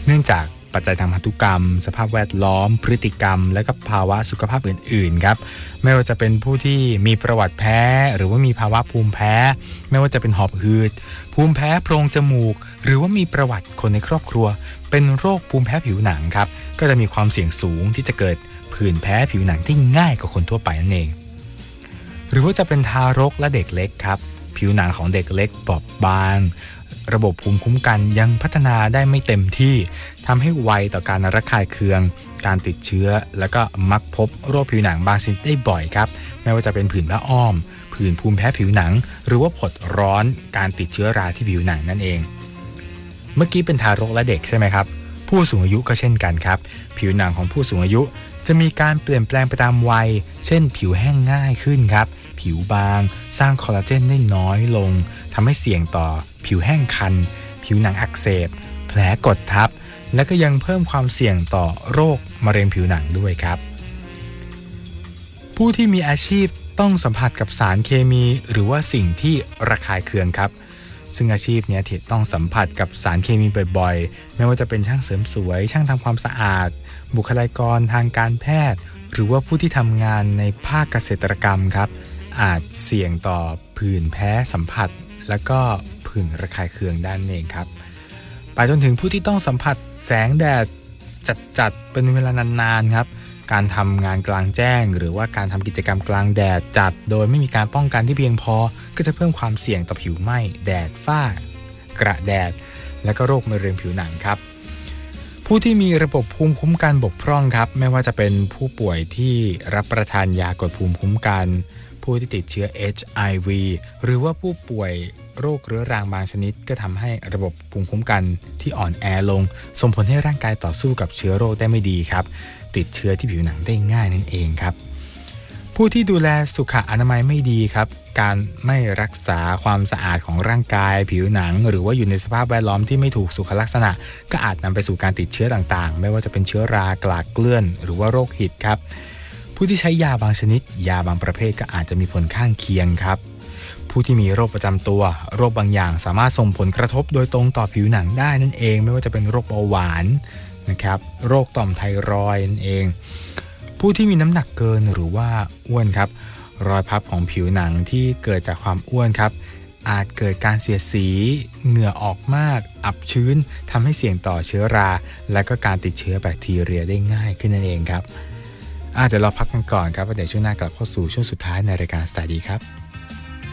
นื่องจากปัจจัยทางพันธุกรรมสภาพแวดล้อมพฤติกรรมและก็ภาวะสุขภาพอื่นๆครับไม่ว่าจะเป็นผู้ที่มีประวัติแพ้หรือว่ามีภาวะภูมิแพ้ไม่ว่าจะเป็นหอบหืดภูมิแพ้โพรงจมูกหรือว่ามีประวัติคนในครอบครัวเป็นโรคภูมิแพ้ผิวหนังครับก็จะมีความเสี่ยงสูงที่จะเกิดผื่นแพ้ผิวหนังที่ง่ายกว่าคนทั่วไปนั่นเองหรือว่าจะเป็นทารกและเด็กเล็กครับผิวหนังของเด็กเล็กบอบบางระบบภูมิคุ้มกันยังพัฒนาได้ไม่เต็มที่ทำให้ไวต่อการระคายเคืองการติดเชื้อแล้วก็มักพบโรคผิวหนังบางชนิดได้บ่อยครับไม่ว่าจะเป็นผื่นผ้าอ้อมผื่นภูมิแพ้ผิวหนังหรือว่าผดร้อนการติดเชื้อราที่ผิวหนังนั่นเองเมื่อกี้เป็นทารกและเด็กใช่ไหมครับผู้สูงอายุก็เช่นกันครับผิวหนังของผู้สูงอายุจะมีการเปลี่ยนแปลงไปตามวัยเช่นผิวแห้งง่ายขึ้นครับผิวบางสร้างคอลลาเจนได้น้อยลงทำให้เสี่ยงต่อผิวแห้งคันผิวหนังอักเสบแผลกดทับและก็ยังเพิ่มความเสี่ยงต่อโรคมะเร็งผิวหนังด้วยครับผู้ที่มีอาชีพต้องสัมผัสกับสารเคมีหรือว่าสิ่งที่ระคายเคืองครับซึ่งอาชีพนี้ที่ต้องสัมผัสกับสารเคมีบ่อยๆไม่ว่าจะเป็นช่างเสริมสวยช่างทำความสะอาดบุคลากรทางการแพทย์หรือว่าผู้ที่ทำงานในภาคเกษตรกรรมครับอาจเสี่ยงต่อผื่นแพ้สัมผัสและก็ผื่นระคายเคืองด้านเองครับไปจนถึงผู้ที่ต้องสัมผัสแสงแดดจัดเป็นเวลานานๆครับการทำงานกลางแจ้งหรือว่าการทำกิจกรรมกลางแดดจัดโดยไม่มีการป้องกันที่เพียงพอก็จะเพิ่มความเสี่ยงต่อผิวไหม้แดดฝ้ากระแดดและก็โรคมะเร็งผิวหนังครับผู้ที่มีระบบภูมิคุ้มกันบกพร่องครับไม่ว่าจะเป็นผู้ป่วยที่รับประทานยากดภูมิคุ้มกันผู้ที่ติดเชื้อ HIV หรือว่าผู้ป่วยโรคเรื้อรังบางชนิดก็ทำให้ระบบภูมิคุ้มกันที่อ่อนแอลงส่งผลให้ร่างกายต่อสู้กับเชื้อโรคได้ไม่ดีครับติดเชื้อที่ผิวหนังได้ง่ายนั่นเองครับผู้ที่ดูแลสุขอนามัยไม่ดีครับการไม่รักษาความสะอาดของร่างกายผิวหนังหรือว่าอยู่ในสภาพแวดล้อมที่ไม่ถูกสุขลักษณะก็อาจนำไปสู่การติดเชื้อต่างๆไม่ว่าจะเป็นเชื้อรากลากเกลื่อนหรือว่าโรคหิดครับผู้ที่ใช้ยาบางชนิดยาบางประเภทก็อาจจะมีผลข้างเคียงครับผู้ที่มีโรคประจำตัวโรคบางอย่างสามารถส่งผลกระทบโดยตรงต่อผิวหนังได้นั่นเองไม่ว่าจะเป็นโรคเบาหวานนะครับโรคต่อมไทรอยด์นั่นเองผู้ที่มีน้ำหนักเกินหรือว่าอ้วนครับรอยพับของผิวหนังที่เกิดจากความอ้วนครับอาจเกิดการเสียดสีเหงื่อออกมากอับชื้นทำให้เสี่ยงต่อเชื้อราและก็การติดเชื้อแบคทีเรียได้ง่ายขึ้นนั่นเองครับเดี๋ยวเราพักกันก่อนครับแล้วเดี๋ยวช่วงหน้ากลับเข้าสู่ช่วงสุดท้ายในรายการสไตล์ดีครับ